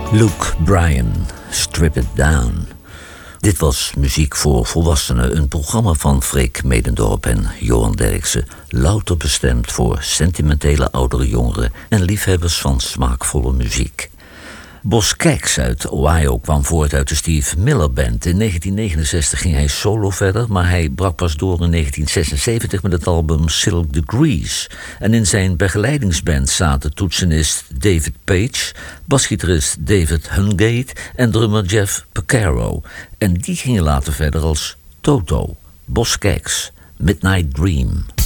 Luke Bryan, Strip It Down. Dit was Muziek voor Volwassenen, een programma van Freek Medendorp en Johan Derksen. Louter bestemd voor sentimentele oudere jongeren en liefhebbers van smaakvolle muziek. Boz Scaggs uit Ohio kwam voort uit de Steve Miller Band. In 1969 ging hij solo verder, maar hij brak pas door in 1976 met het album Silk Degrees. En in zijn begeleidingsband zaten toetsenist David Page, basgitarist David Hungate en drummer Jeff Porcaro. En die gingen later verder als Toto. Boz Scaggs, Midnight Dream.